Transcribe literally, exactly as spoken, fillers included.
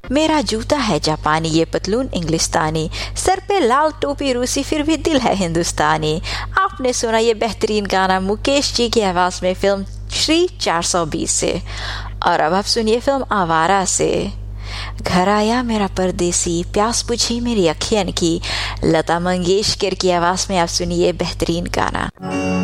मेरा जूता है जापानी, ये पतलून इंग्लिस्तानी, सर पे लाल टोपी रूसी, फिर भी दिल है हिंदुस्तानी। आपने सुना ये बेहतरीन गाना मुकेश जी की आवाज में फिल्म श्री चार सौ बीस से। और अब आप सुनिए फिल्म आवारा से। घर आया मेरा परदेसी, प्यास बुझी मेरी अखियन की, लता मंगेशकर की आवाज में आप सुनिए बेहतरीन गाना।